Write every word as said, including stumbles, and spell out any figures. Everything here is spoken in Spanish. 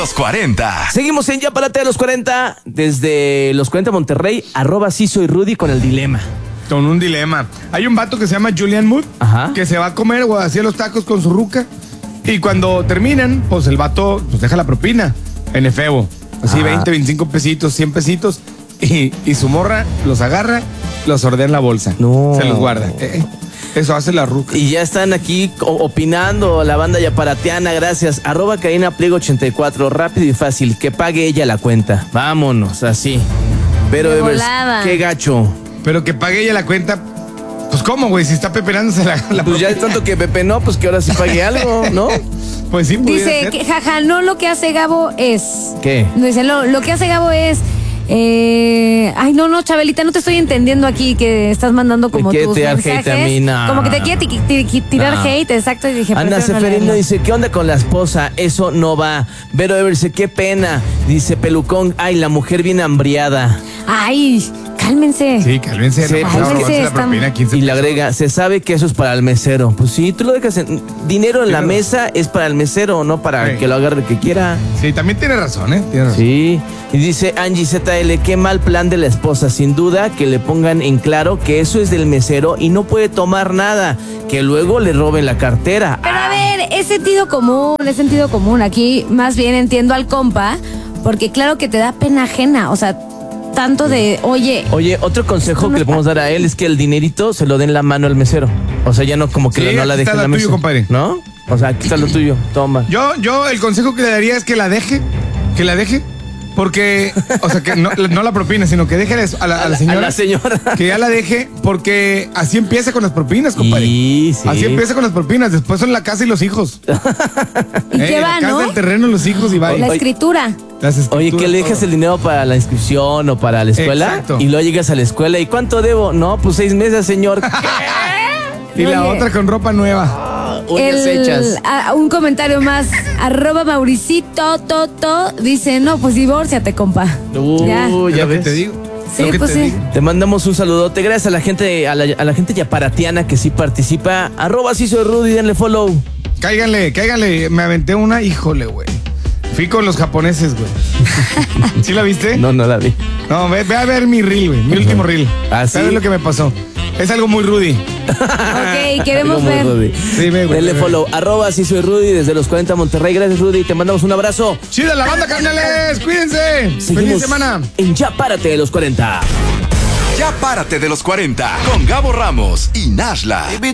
Los cuarenta. Seguimos en Ya Párate de los cuarenta, desde los cuarenta Monterrey, arroba sí soy Rudy con el dilema. Con un dilema. Hay un vato que se llama Julian Mood, Ajá. que se va a comer o hacía los tacos con su ruca. Y cuando terminan, pues el vato pues deja la propina en efebo. Así Ajá. veinte, veinticinco pesitos, cien pesitos. Y, y su morra los agarra, los ordena en la bolsa. No. Se los guarda. Eh, eso hace la ruca. Y ya están aquí opinando la banda yaparatiana, gracias. Arroba Karina Pliego ochenta y cuatro, rápido y fácil, que pague ella la cuenta. Vámonos, así. Pero De Evers, volada. qué gacho. Pero que pague ella la cuenta. Pues cómo, güey, si está peperándose la, la Pues ya es propina. tanto que Pepe no, pues que ahora sí pague algo, ¿no? Pues sí, pudiera Dice ser. que, jaja, no, lo que hace Gabo es. ¿Qué? Dice, lo, lo que hace Gabo es. Eh, ay, no, no, Chabelita, no te estoy entendiendo aquí que estás mandando como Me quiere tus tirar hate mensajes. a mí, no. Como que te quiere ti- ti- ti- tirar No. hate, exacto. Y dije, Ana prefiero no Seferino leerlo. dice, ¿qué onda con la esposa? Eso no va. Vero Evers, qué pena. Dice Pelucón, ay, la mujer bien hambriada. Ay, cálmense. Sí, cálmense. Sí, no, pues, no, robarse cálmense, la están- propina, quince Y le pesos. agrega, se sabe que eso es para el mesero. Pues sí, tú lo dejas en... Dinero en la Tiene mesa es para el mesero, no para Sí. que lo agarre el que quiera. Sí, también tiene razón, ¿eh? Tiene razón. Sí. Y dice Angie Z L, qué mal plan de la esposa. Sin duda que le pongan en claro que eso es del mesero y no puede tomar nada. Que luego le roben la cartera. Pero a ver, es sentido común, es sentido común. Aquí más bien entiendo al compa, porque claro que te da pena ajena. O sea, tanto de, oye, Oye, otro consejo Esto no que le es podemos dar a él es que el dinerito se lo den la mano al mesero. O sea, ya no como que Sí, la- no la aquí deje está en la lo tuyo, mesa. compadre. ¿No? O sea, aquí está lo tuyo. Toma. Yo, yo el consejo que le daría es que la deje, que la deje, porque, o sea, que no, no la propina, sino que deje a la, a la señora, A la señora. que ya la deje, porque así empieza con las propinas, compadre. Y sí. Así empieza con las propinas, después son la casa y los hijos. ¿y Eh, qué la va, casa, no? el terreno, los hijos y va. La Oye, escritura. Las Oye, escrituras, que le dejes todo. el dinero para la inscripción o para la escuela. Exacto. Y luego llegas a la escuela. ¿Y cuánto debo? No, pues seis meses, señor. Y la Oye. otra con ropa nueva. Uñas El- hechas. a- un comentario más. Arroba Mauricito Toto dice, no, pues divórciate, compa. Uh, Ya. ya Es lo que ves. te digo. Sí, Lo que pues te sí. digo. Te mandamos un saludote. Gracias a la gente, a la, a la gente yaparatiana que sí participa. Arroba sí soy Rudy, denle follow. Cáiganle, cáiganle. Me aventé una, híjole, güey. Fui con los japoneses, güey. ¿Sí la viste? No, no la vi. No, ve, ve a ver mi reel, güey. Mi último reel. ¿Ah, sí? Ve a ver lo que me pasó. Es algo muy Rudy. Ok, queremos Algo muy ver. Rudy. Sí, ve, güey. Denle ve. follow. Arroba sí soy Rudy desde los cuarenta Monterrey. Gracias, Rudy. Te mandamos un abrazo. ¡Chida la banda, carnales! ¡Cuídense! ¡Feliz Seguimos semana! en Ya Párate de los cuarenta. Ya párate de los cuarenta con Gabo Ramos y Nashla.